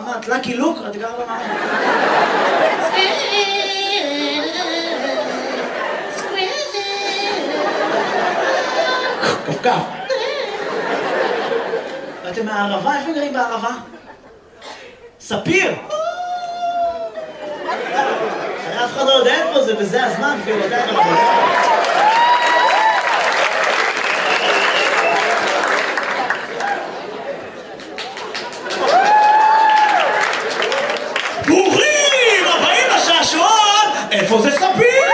אמרת, לקי לוק, את גרה במעמד. קפקף. ואתם מהערבה? איפה גרים בערבה? ספיר! אף אחד לא יודע איפה זה, וזה הזמן, כאילו, אתה יודע. ברוכים הבאים לשעשועון! איפה זה ספיר?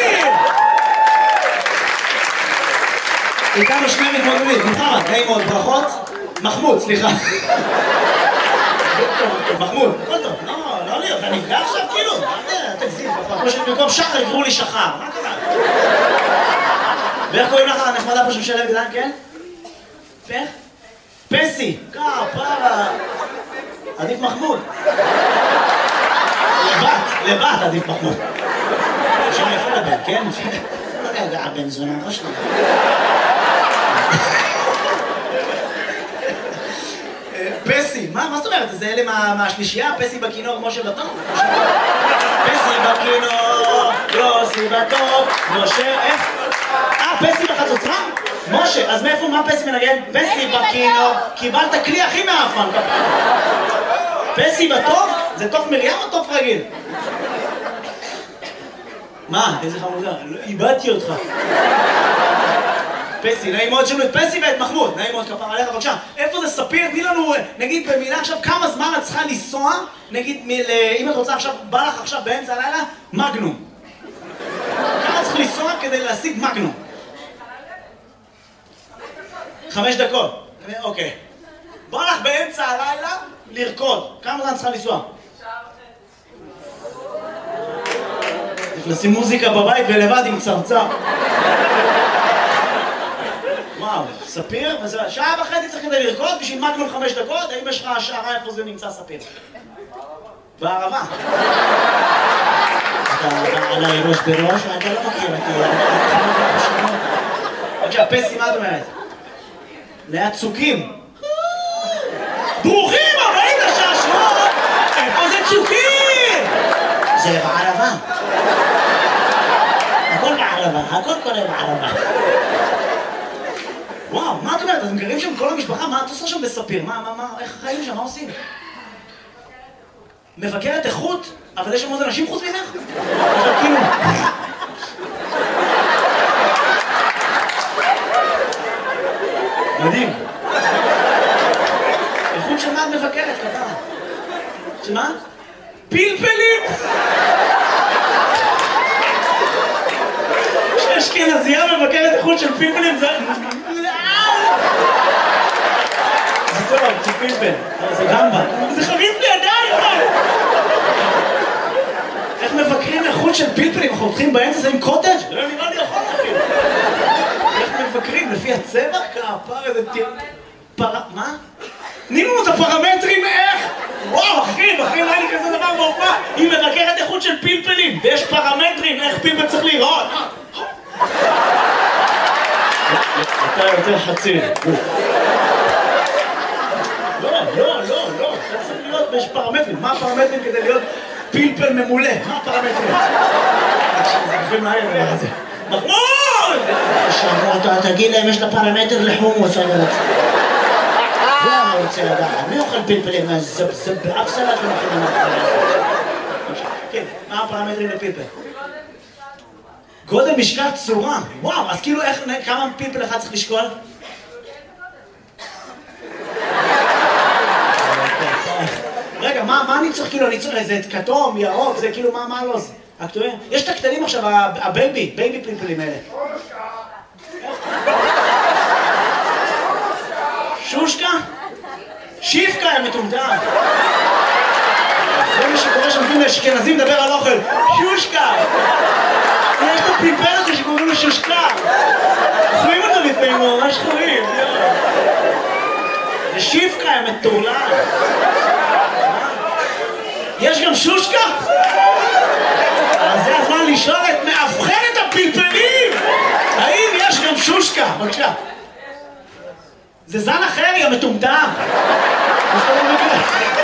איתנו שני מתמודדים, מוחמד, נעים מאוד, ברכות. מחמוד, סליחה. מחמוד, הכל טוב, לא להיות, אתה נפגע עכשיו כאילו? תגזים, כמו שבמקום שחר יקראו לי שחר, מה קרה? ואיך קוראים לך הנחמדה פה שמשלב גדלן, כן? פך? פסי, פרה. עדיף מחמוד. לבת עדיף מחמוד. שם יפה לבן, כן? לא יודע, הבן זונה, לא שלנו. פסי, מה זאת אומרת? זה אלה מהשלישייה? פסי בכינור, משה בטוב? פסי בכינור, יוסי בטוב, משה, איך? פסי בחצוצרה? משה, אז מאיפה, מה פסי מנגן? פסי בכינור, קיבלת כלי הכי מאפן, פסי בטוב? זה תוף מרים או תוף רגיל? מה? איזה חמודה, איבדתי אותך. פסי, נעים מאוד שלו את פסי ואת מחמוד, נעים מאוד כפר עליך, בבקשה. איפה זה ספיר? תני לנו, נגיד במילה עכשיו, כמה זמן את צריכה לנסוע, נגיד, אם את רוצה עכשיו, בא לך עכשיו באמצע הלילה, מגנום. כמה צריך לנסוע כדי להשיג מגנום? 5 דקות. אוקיי. בא לך באמצע הלילה לרקוד. כמה זמן צריכה לנסוע? לשים מוזיקה בבית ולבד עם צרצר. וואו, ספיר? שעה וחצי צריך כדי לרקוד בשביל מגנום 5 דקות? האם יש לך השערה איפה זה נמצא ספיר? בערבה. אתה עליי ראש בראש, אתה לא מכיר אותי. בבקשה, פסי, מה את אומרת? ליד צוקים. ברוכים הבאים לשעשועון! איפה זה צוקים? זה בערבה. הכל בערבה, הכל קורה בערבה. וואו, מה את אומרת? אתם גרים שם כל המשפחה? מה את עושה שם בספיר? איך החיים שם? מה עושים? מבקרת איכות? אבל יש שם עוד אנשים חוץ ממך? כאילו... מדהים. איכות של מה את מבקרת, כתב? של מה? פלפלים! כשאשכנזייה מבקרת איכות של פלפלים זה... זה טוב, זה פלפל. זה גמבה. זה חביב לידיים! איך מבקרים איכות של פלפלים? אנחנו הולכים באמצע זה עם קוטג'? לא נראה לי יכול להכין. איך מבקרים? לפי הצבע? כפר איזה טיר... מה? תני לנו את הפרמטרים איך? וואו, אחי, לא היה לי כזה דבר בהופעה. היא מבקרת איכות של פלפלים, ויש פרמטרים איך פלפל צריך להיראות. אתה יותר חצי. לא, אתה צריך להיות, יש פרמטרים. מה הפרמטרים כדי להיות פלפל ממולא? מה הפרמטרים? זה גופים מהר, זה. מחמוד! שאמרו, תגיד להם, יש לה פרמטר לחומוס, אני רוצה. זה אני רוצה לדעת. מי אוכל פלפלים? זה באף סלט לא מכינים אחרי. כן, מה הפרמטרים לפלפל? גודל, משקל, צורה. וואו, אז כאילו כמה פלפל אחד צריך לשקול? רגע, מה אני צריך כאילו? אני צריך איזה כתום, ירוק, זה כאילו מה לא זה? יש את הקטנים עכשיו, הבייבי פלפלים האלה. שושקה? שיפקה, יא מטומטם. זה מה שקורה שנותנים לאשכנזים לדבר על אוכל. שושקה! יש את הפלפל הזה שקוראים לו שושקה. אוכלים אותו לפעמים, ממש חורים. זה שיפקה, יא מטורלל. יש גם שושקה? אז זה הזמן לשאול את מאבחנת הפלפלים! האם יש גם שושקה? בבקשה. זה זן אחר, יא מטומטם!